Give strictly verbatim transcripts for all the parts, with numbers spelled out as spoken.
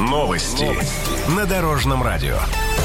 Новости на Дорожном радио.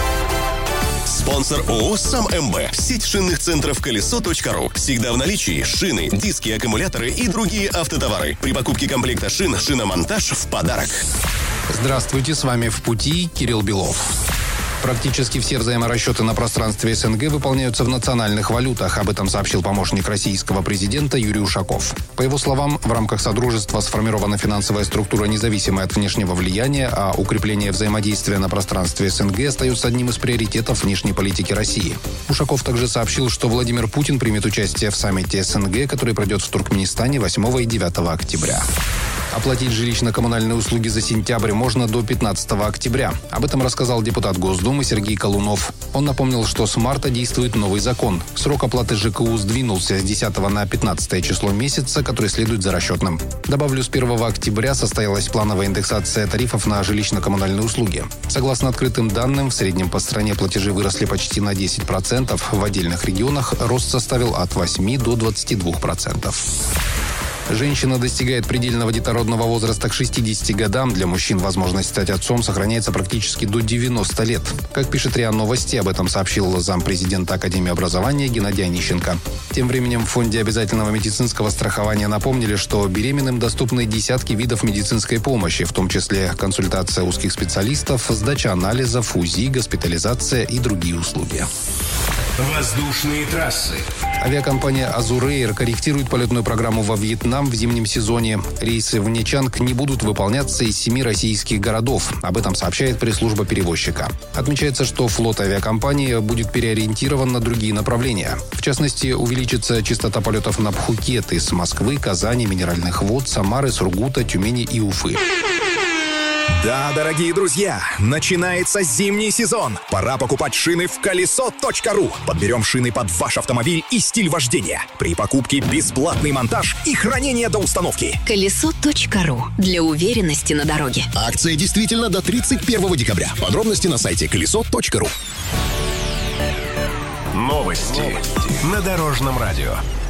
Спонсор ООО «СамМБ». Сеть шинных центров колесо точка ру. Всегда в наличии шины, диски, аккумуляторы и другие автотовары. При покупке комплекта шин шиномонтаж в подарок. Здравствуйте, с вами «В пути» Кирилл Белов. Практически все взаиморасчеты на пространстве СНГ выполняются в национальных валютах. Об этом сообщил помощник российского президента Юрий Ушаков. По его словам, в рамках Содружества сформирована финансовая структура, независимая от внешнего влияния, а укрепление взаимодействия на пространстве СНГ остается одним из приоритетов внешней политики России. Ушаков также сообщил, что Владимир Путин примет участие в саммите СНГ, который пройдет в Туркменистане восьмого и девятого октября. Оплатить жилищно-коммунальные услуги за сентябрь можно до пятнадцатого октября. Об этом рассказал депутат Госдумы Сергей Колунов. Он напомнил, что с марта действует новый закон. Срок оплаты ЖКУ сдвинулся с десятого на пятнадцатое число месяца, который следует за расчетным. Добавлю, с первого октября состоялась плановая индексация тарифов на жилищно-коммунальные услуги. Согласно открытым данным, в среднем по стране платежи выросли почти на десять процентов. В отдельных регионах рост составил от восьми до двадцати двух процентов. Женщина достигает предельного детородного возраста к шестидесяти годам. Для мужчин возможность стать отцом сохраняется практически до девяноста лет. Как пишет РИА Новости, об этом сообщил зампрезидента Академии образования Геннадий Онищенко. Тем временем в Фонде обязательного медицинского страхования напомнили, что беременным доступны десятки видов медицинской помощи, в том числе консультация узких специалистов, сдача анализов, УЗИ, госпитализация и другие услуги. Воздушные трассы. Авиакомпания «Азур-Эйр» корректирует полетную программу во Вьетнам в зимнем сезоне. Рейсы в Нячанг не будут выполняться из семи российских городов. Об этом сообщает пресс-служба перевозчика. Отмечается, что флот авиакомпании будет переориентирован на другие направления. В частности, увеличится частота полетов на Пхукет из Москвы, Казани, Минеральных вод, Самары, Сургута, Тюмени и Уфы. Да, дорогие друзья, начинается зимний сезон. Пора покупать шины в колесо точка ру. Подберем шины под ваш автомобиль и стиль вождения. При покупке бесплатный монтаж и хранение до установки. колесо точка ру. Для уверенности на дороге. Акция действительно до тридцать первого декабря. Подробности на сайте колесо точка ру. Новости на Дорожном радио.